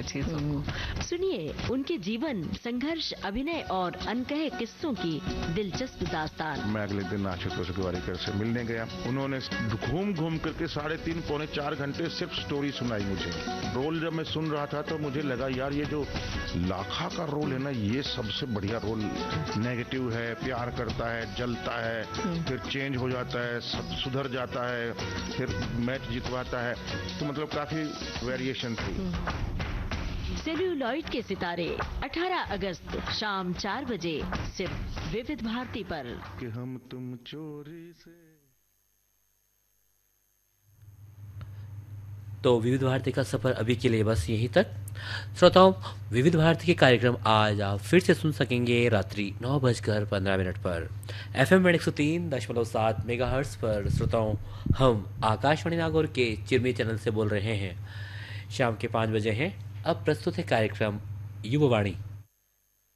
चीजों को। सुनिए उनके जीवन, संघर्ष, अभिनय और अनकहे किस्सों की दिलचस्प दास्तान। मैं अगले दिन आशुतोष गोवारिकर से मिलने गया। उन्होंने घूम घूम करके 3.5 पौने 4 घंटे सिर्फ स्टोरी सुनाई मुझे। रोल जब मैं सुन रहा था तो मुझे लगा यार ये जो लाखा का रोल है ना, ये सबसे बढ़िया रोल। नेगेटिव है, प्यार करता है, जलता है, फिर चेंज हो जाता है, सब सुधर जाता है, फिर मैच जितवाता है, तो मतलब काफी वेरिएशन थी। सेल्यूलॉइड के सितारे 18 अगस्त शाम 4 बजे सिर्फ विविध भारती पर। कि हम तुम चोरी से। तो विविध भारती का सफर अभी के लिए बस यहीं तक। श्रोताओं, विविध भारती के कार्यक्रम आज आप फिर से सुन सकेंगे रात्रि 9:15 पर FM 103.7 मेगाहर्ट्ज पर। श्रोताओं, हम आकाशवाणी नागौर के चिरमी चैनल से बोल रहे हैं। शाम के 5 बजे हैं। अब प्रस्तुत है कार्यक्रम युववाणी।